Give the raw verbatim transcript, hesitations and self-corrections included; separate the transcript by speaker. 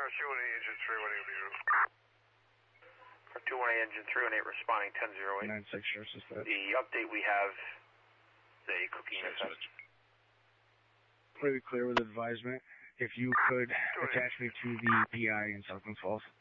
Speaker 1: two one eight, engine three one eight will be route.
Speaker 2: two one eight, engine three one eight, responding ten zero eight.
Speaker 3: nine six, your suspect.
Speaker 2: The update we have, the cooking effect.
Speaker 3: Pretty clear with advisement. If you could attach me to the P I in Southland Falls.